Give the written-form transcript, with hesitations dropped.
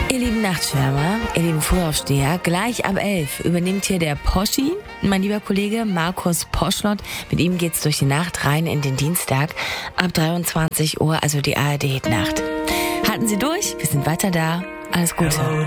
Ihr lieben Nachtschwärmer, ihr lieben Frühaufsteher, gleich ab 11 übernimmt hier der Poschi, mein lieber Kollege Markus Poschlott. Mit ihm geht's durch die Nacht rein in den Dienstag ab 23 Uhr, also die ARD-Nacht. Halten Sie durch, wir sind weiter da. Alles Gute. Hello,